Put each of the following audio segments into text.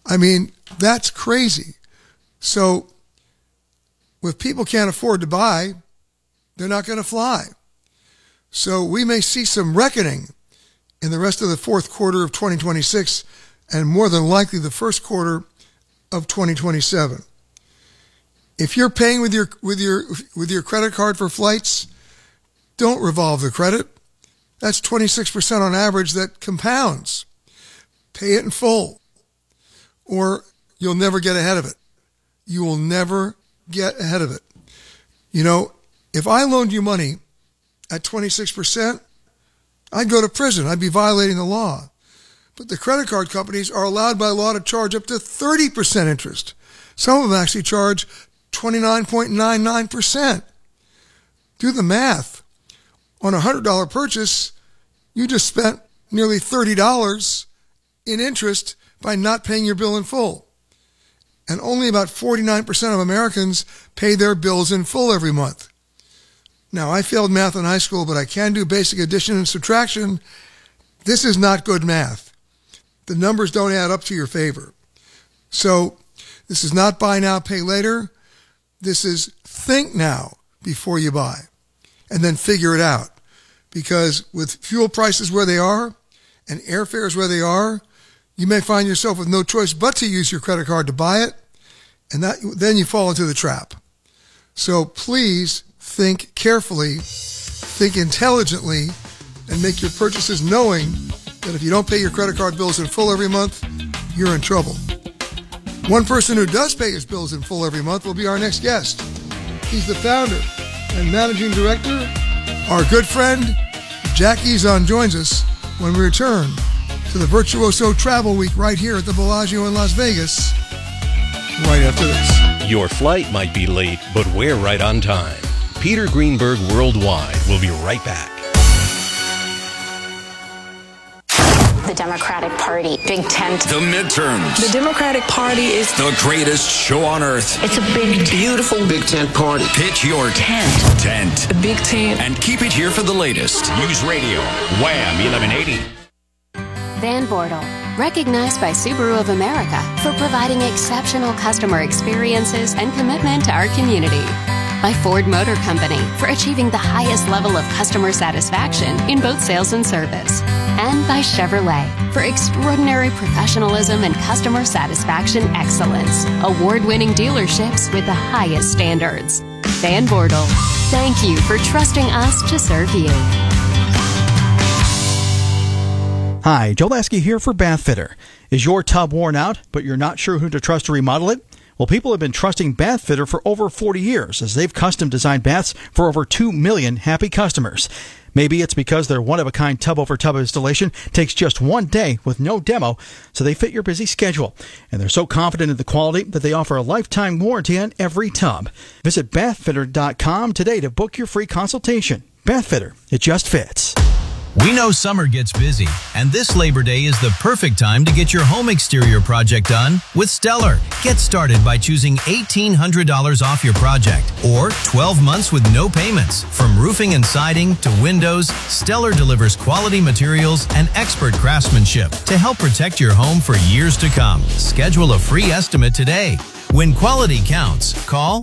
I mean, that's crazy. So if people can't afford to buy, they're not going to fly. So we may see some reckoning in the rest of the fourth quarter of 2026 and more than likely the first quarter of 2027. If you're paying with your credit card for flights, don't revolve the credit. That's 26% on average that compounds. Pay it in full, or you'll never get ahead of it. You will never get ahead of it. You know, if I loaned you money at 26%, I'd go to prison. I'd be violating the law. But the credit card companies are allowed by law to charge up to 30% interest. Some of them actually charge 29.99%. Do the math. On a $100 purchase, you just spent nearly $30 in interest by not paying your bill in full. And only about 49% of Americans pay their bills in full every month. Now, I failed math in high school, but I can do basic addition and subtraction. This is not good math. The numbers don't add up to your favor. So this is not buy now, pay later. This is think now before you buy, and then figure it out. Because with fuel prices where they are and airfares where they are, you may find yourself with no choice but to use your credit card to buy it, and then you fall into the trap. So please think carefully, think intelligently, and make your purchases knowing that if you don't pay your credit card bills in full every month, you're in trouble. One person who does pay his bills in full every month will be our next guest. He's the founder and managing director. Our good friend, Jack Ezon, joins us when we return to the Virtuoso Travel Week right here at the Bellagio in Las Vegas, right after this. Your flight might be late, but we're right on time. Peter Greenberg Worldwide will be right back. The Democratic Party, Big Tent. The midterms. The Democratic Party is the greatest show on earth. It's a big, beautiful Big Tent party. Pitch your tent. The Big Tent. And keep it here for the latest. News Radio, Wham 1180. Van Bortle, recognized by Subaru of America for providing exceptional customer experiences and commitment to our community. By Ford Motor Company for achieving the highest level of customer satisfaction in both sales and service. And by Chevrolet for extraordinary professionalism and customer satisfaction excellence. Award-winning dealerships with the highest standards. Van Bortle, thank you for trusting us to serve you. Hi, Joe Lasky here for Bath Fitter. Is your tub worn out, but you're not sure who to trust to remodel it? Well, people have been trusting Bath Fitter for over 40 years as they've custom-designed baths for over 2 million happy customers. Maybe it's because their one-of-a-kind tub-over-tub installation takes just one day with no demo, so they fit your busy schedule. And they're so confident in the quality that they offer a lifetime warranty on every tub. Visit bathfitter.com today to book your free consultation. Bath Fitter, it just fits. We know summer gets busy, and this Labor Day is the perfect time to get your home exterior project done with Stellar. Get started by choosing $1,800 off your project or 12 months with no payments. From roofing and siding to windows, Stellar delivers quality materials and expert craftsmanship to help protect your home for years to come. Schedule a free estimate today. When quality counts, call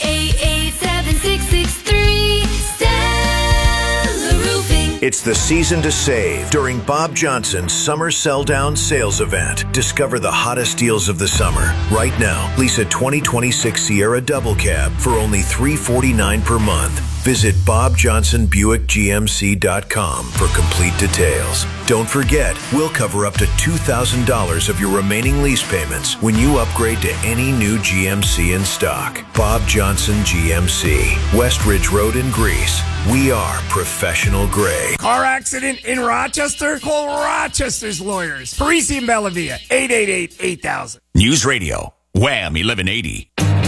888-7663. Stellar Roofing. It's the season to save during Bob Johnson's Summer Sell Down Sales Event. Discover the hottest deals of the summer. Right now, lease a 2026 Sierra Double Cab for only $349 per month. Visit BobJohnsonBuickGMC.com for complete details. Don't forget, we'll cover up to $2,000 of your remaining lease payments when you upgrade to any new GMC in stock. Bob Johnson GMC, West Ridge Road in Greece. We are professional grade. Car accident in Rochester? Call Rochester's lawyers. Parisi and Bellavia, 888-8000. News Radio, Wham 1180.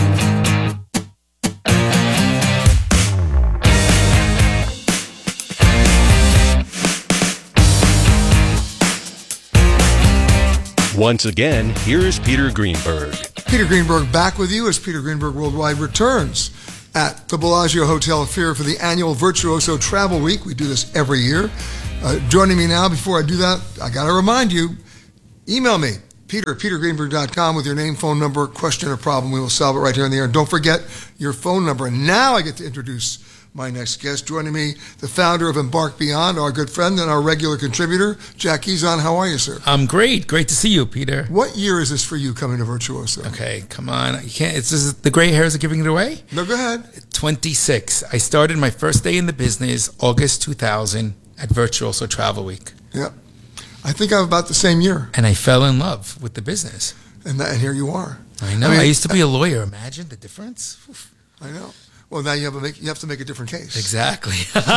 Once again, here's Peter Greenberg. Peter Greenberg back with you as Peter Greenberg Worldwide returns at the Bellagio Hotel here for the annual Virtuoso Travel Week. We do this every year. Joining me now, before I do that, I got to remind you, email me, Peter at petergreenberg.com with your name, phone number, question, or problem. We will solve it right here on the air. And don't forget your phone number. And now I get to introduce my next guest. Joining me, the founder of Embark Beyond, our good friend and our regular contributor, Jack Ezon. How are you, sir? I'm great. Great to see you, Peter. What year is this for you coming to Virtuoso? Okay, come on. You can't. It's just the gray hairs are giving it away. No, go ahead. 26. I started my first day in the business, August 2000, at Virtuoso Travel Week. Yeah. I think I'm about the same year. And I fell in love with the business. And here you are. I know. I used to be a lawyer. Imagine the difference. Oof. I know. Well, now you have to make a different case. Exactly.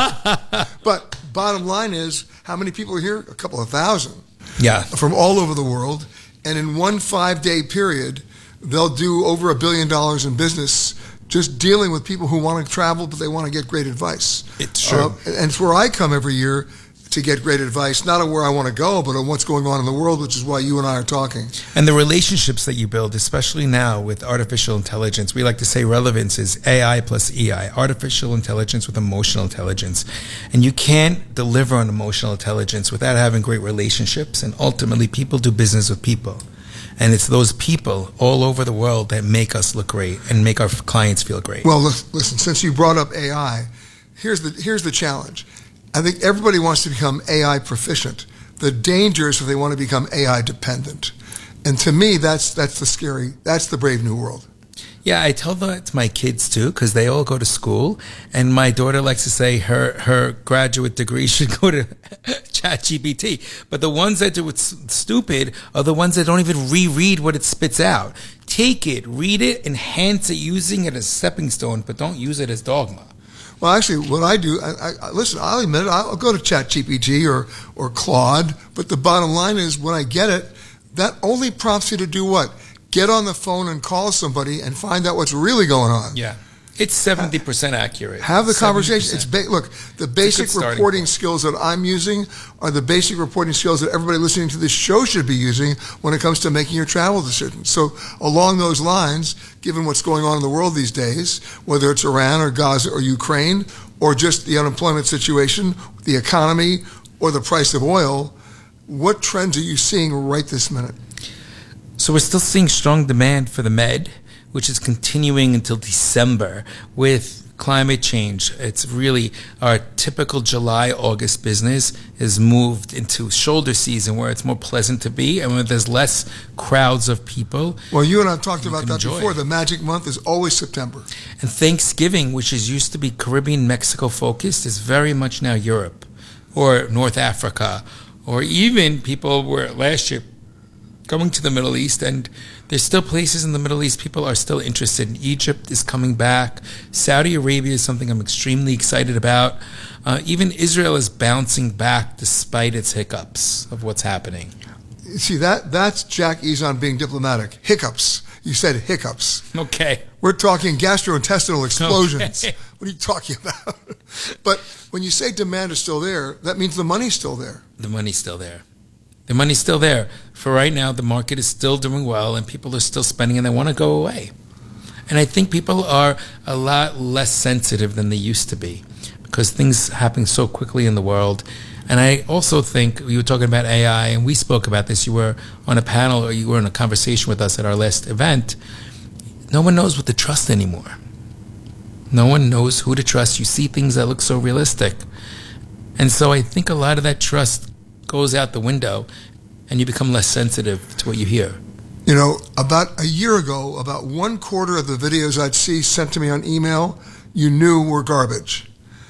But bottom line is, how many people are here? A couple of thousand. Yeah. From all over the world. And in one 5-day period, they'll do over $1 billion in business just dealing with people who want to travel, but they want to get great advice. It's true. And it's where I come every year to get great advice, not on where I want to go, but on what's going on in the world, which is why you and I are talking. And the relationships that you build, especially now with artificial intelligence, we like to say relevance is AI plus EI, artificial intelligence with emotional intelligence. And you can't deliver on emotional intelligence without having great relationships, and ultimately people do business with people. And it's those people all over the world that make us look great and make our clients feel great. Well, listen, since you brought up AI, here's the challenge. I think everybody wants to become AI proficient. The danger is if they want to become AI dependent. And to me, that's the brave new world. Yeah, I tell that to my kids too, because they all go to school. And my daughter likes to say her graduate degree should go to ChatGPT. But the ones that do it stupid are the ones that don't even reread what it spits out. Take it, read it, enhance it using it as a stepping stone, but don't use it as dogma. Well, actually, what I do, listen, I'll admit it, I'll go to ChatGPT or Claude, but the bottom line is when I get it, that only prompts you to do what? Get on the phone and call somebody and find out what's really going on. Yeah. It's 70% accurate. Have the conversation. Look, the basic reporting skills that I'm using are the basic reporting skills that everybody listening to this show should be using when it comes to making your travel decisions. So along those lines, given what's going on in the world these days, whether it's Iran or Gaza or Ukraine or just the unemployment situation, the economy, or the price of oil, what trends are you seeing right this minute? So we're still seeing strong demand for the Med, which is continuing until December with climate change. It's really our typical July, August business is moved into shoulder season where it's more pleasant to be and where there's less crowds of people. Well, you and I have talked about that enjoy. before. The magic month is always September. And Thanksgiving, which is used to be Caribbean, Mexico focused, is very much now Europe or North Africa, or even people were last year going to the Middle East, and there's still places in the Middle East people are still interested in. Egypt is coming back. Saudi Arabia is something I'm extremely excited about. Even Israel is bouncing back despite its hiccups of what's happening. See, that's Jack Ezon being diplomatic. Hiccups. You said hiccups. Okay. We're talking gastrointestinal explosions. Okay. What are you talking about? But when you say demand is still there, that means the money's still there. The money's still there. The money's still there. For right now, the market is still doing well and people are still spending and they want to go away. And I think people are a lot less sensitive than they used to be because things happen so quickly in the world. And I also think, you were talking about AI and we spoke about this. You were on a panel or you were in a conversation with us at our last event. No one knows what to trust anymore. No one knows who to trust. You see things that look so realistic. And so I think a lot of that trust goes out the window and you become less sensitive to what you hear. You know, about a year ago, about 1/4 of the videos I'd see sent to me on email, you knew were garbage.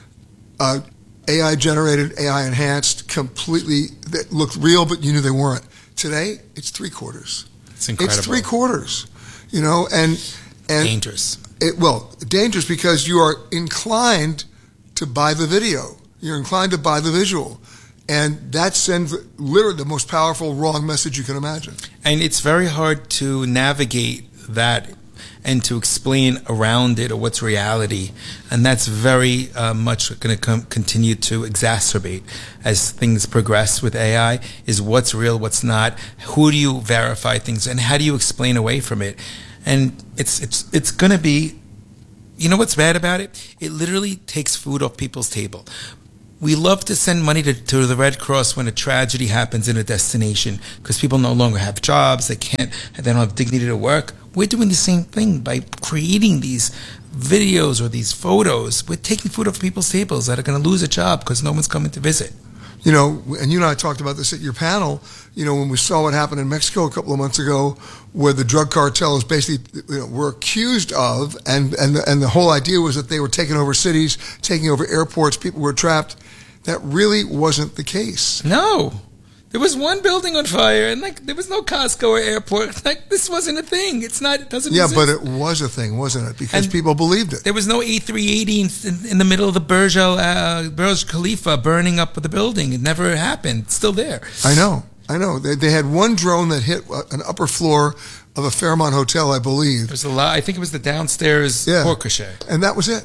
AI generated, AI enhanced, completely, that looked real, but you knew they weren't. Today, it's 3/4. It's incredible. It's 3/4, you know, and dangerous. Dangerous because you are inclined to buy the video. You're inclined to buy the visual. And that sends literally the most powerful wrong message you can imagine. And it's very hard to navigate that and to explain around it or what's reality. And that's very much going to continue to exacerbate as things progress with AI, is what's real, what's not, who do you verify things, and how do you explain away from it. And it's going to be, you know what's bad about it? It literally takes food off people's table. we love to send money to the Red Cross when a tragedy happens in a destination because people no longer have jobs, they don't have dignity to work. We're doing the same thing by creating these videos or these photos. We're taking food off people's tables that are going to lose a job because no one's coming to visit. You know, and you and I talked about this at your panel, you know, when we saw what happened in Mexico a couple of months ago, where the drug cartels basically were accused of, and the whole idea was that they were taking over cities, taking over airports, people were trapped. That really wasn't the case. No. There was one building on fire, and there was no Costco or airport. This wasn't a thing. It doesn't exist. But it was a thing, wasn't it? Because people believed it. There was no A380 in the middle of the Burj Khalifa burning up the building. It never happened. It's still there. I know. They had one drone that hit an upper floor of a Fairmont hotel, I believe. There's a lot. I think it was the downstairs porte cochere. And that was it.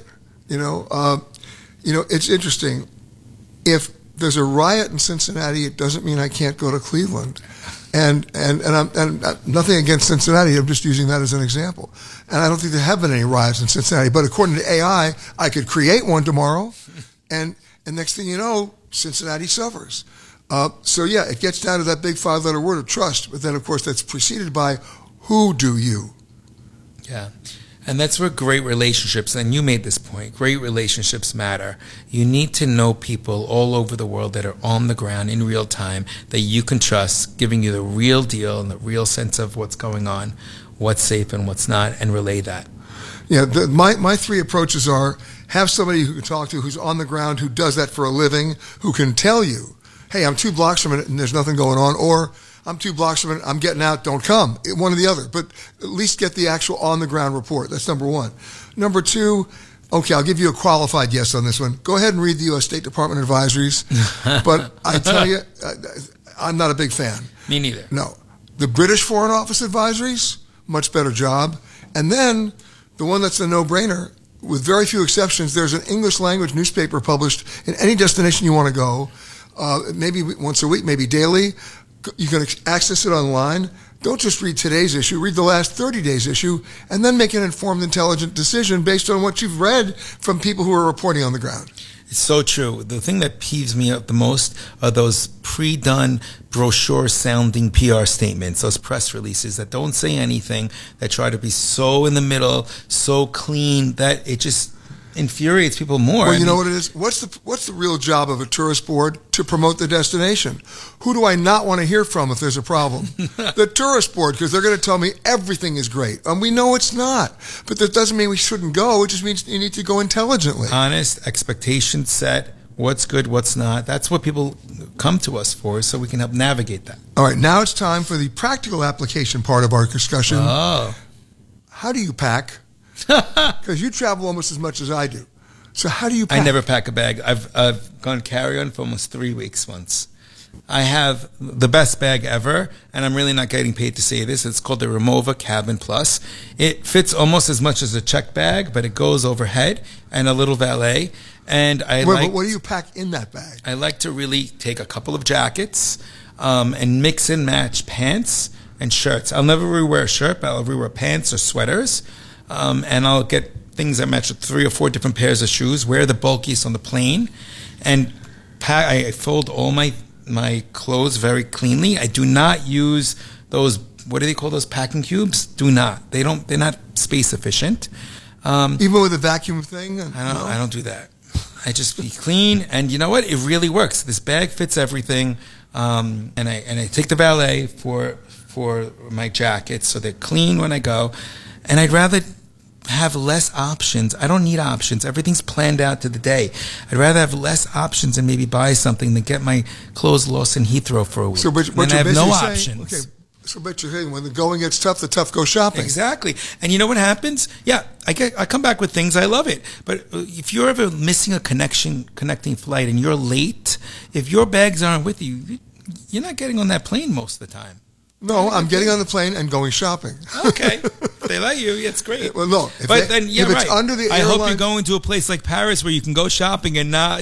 It's interesting. If there's a riot in Cincinnati, it doesn't mean I can't go to Cleveland. And I'm nothing against Cincinnati. I'm just using that as an example. And I don't think there have been any riots in Cincinnati. But according to AI, I could create one tomorrow. And next thing you know, Cincinnati suffers. It gets down to that big 5-letter word of trust. But then, of course, that's preceded by who do you? Yeah. And that's where great relationships, and you made this point, great relationships matter. You need to know people all over the world that are on the ground in real time that you can trust, giving you the real deal and the real sense of what's going on, what's safe and what's not, and relay that. Yeah, my 3 approaches are have somebody who you can talk to who's on the ground, who does that for a living, who can tell you, hey, I'm 2 blocks from it and there's nothing going on, or I'm 2 blocks from it, I'm getting out, don't come. One or the other. But at least get the actual on-the-ground report. That's number 1. Number 2, okay, I'll give you a qualified yes on this one. Go ahead and read the U.S. State Department advisories. But I tell you, I'm not a big fan. Me neither. No. The British Foreign Office advisories, much better job. And then the one that's a no-brainer, with very few exceptions, there's an English language newspaper published in any destination you want to go, maybe once a week, maybe daily. You can access it online. Don't just read today's issue. Read the last 30 days issue, and then make an informed, intelligent decision based on what you've read from people who are reporting on the ground. It's so true. The thing that peeves me out the most are those pre-done brochure-sounding PR statements, those press releases that don't say anything, that try to be so in the middle, so clean, that it just infuriates people more. Well, you know what it is? What's the real job of a tourist board? To promote the destination. Who do I not want to hear from if there's a problem? The tourist board, because they're going to tell me everything is great. And we know it's not. But that doesn't mean we shouldn't go. It just means you need to go intelligently. Honest, expectations set, what's good, what's not. That's what people come to us for, so we can help navigate that. All right, now it's time for the practical application part of our discussion. Oh. How do you pack? Because you travel almost as much as I do. So how do you pack? I never pack a bag. I've gone carry-on for almost 3 weeks once. I have the best bag ever, and I'm really not getting paid to say this. It's called the Rimowa Cabin Plus. It fits almost as much as a check bag, but it goes overhead and a little valet. And but what do you pack in that bag? I like to really take a couple of jackets and mix and match pants and shirts. I'll never rewear a shirt, but I'll rewear pants or sweaters. And I'll get things that match with 3 or 4 different pairs of shoes, wear the bulkiest on the plane, and I fold all my clothes very cleanly. I do not use those, what do they call those, packing cubes? Do not. They're not space efficient. Even with a vacuum thing? I don't do that. I just be clean, and you know what? It really works. This bag fits everything, and I take the valet for my jackets, so they're clean when I go. And I'd rather have less options. I don't need options. Everything's planned out to the day. I'd rather have less options and maybe buy something than get my clothes lost in Heathrow for a week. So, but I have no saying, options. Okay, so but you're saying when the going gets tough, the tough go shopping. Exactly. And you know what happens? Yeah, I come back with things. I love it. But if you're ever missing a connecting flight and you're late, if your bags aren't with you, you're not getting on that plane most of the time. No, I'm getting on the plane and going shopping. Okay. If they let you, it's great. Well, no. If it's under the I airline, hope you're going to a place like Paris where you can go shopping and not,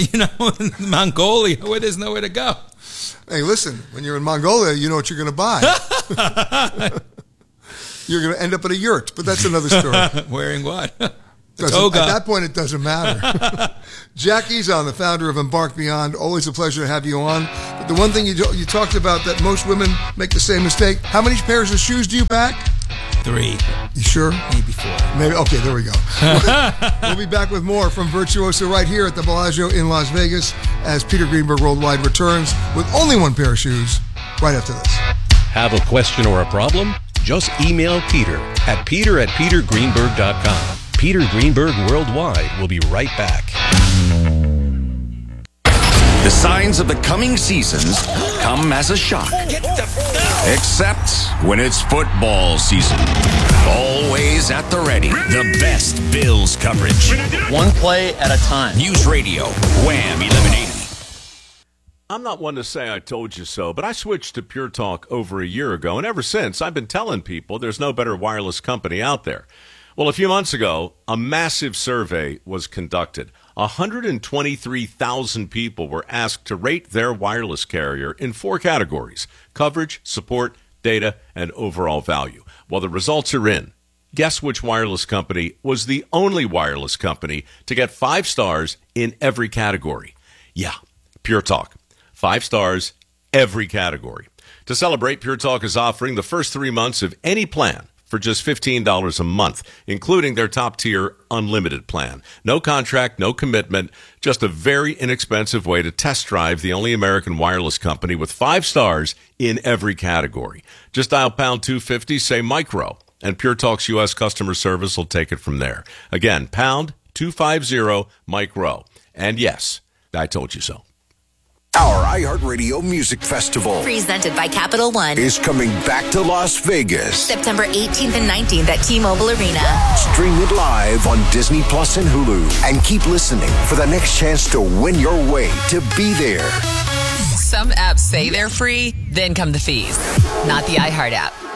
Mongolia where there's nowhere to go. Hey, listen, when you're in Mongolia, you know what you're going to buy. You're going to end up at a yurt, but that's another story. Wearing what? Toga. At that point, it doesn't matter. Jack Ezon, the founder of Embark Beyond, always a pleasure to have you on. But the one thing you talked about that most women make the same mistake, how many pairs of shoes do you pack? 3. You sure? Maybe 4. Maybe. Okay, there we go. We'll be back with more from Virtuoso right here at the Bellagio in Las Vegas as Peter Greenberg Worldwide returns with only one pair of shoes right after this. Have a question or a problem? Just email Peter at peter@petergreenberg.com. Peter Greenberg Worldwide will be right back. The signs of the coming seasons come as a shock. Except when it's football season. Always at the ready. The best Bills coverage. One play at a time. News Radio, Wham 1180. I'm not one to say I told you so, but I switched to Pure Talk over a year ago, and ever since I've been telling people there's no better wireless company out there. Well, a few months ago, a massive survey was conducted. 123,000 people were asked to rate their wireless carrier in 4 categories: coverage, support, data, and overall value. Well, the results are in. Guess which wireless company was the only wireless company to get 5 stars in every category? Yeah, Pure Talk. 5 stars, every category. To celebrate, Pure Talk is offering the first 3 months of any plan for just $15 a month, including their top-tier unlimited plan. No contract, no commitment, just a very inexpensive way to test drive the only American wireless company with 5 stars in every category. Just dial pound 250, say micro, and Pure Talk's U.S. customer service will take it from there. Again, pound 250 micro. And yes, I told you so. Our iHeartRadio Music Festival, presented by Capital One, is coming back to Las Vegas. September 18th and 19th at T-Mobile Arena. Stream it live on Disney Plus and Hulu. And keep listening for the next chance to win your way to be there. Some apps say they're free, then come the fees. Not the iHeart app.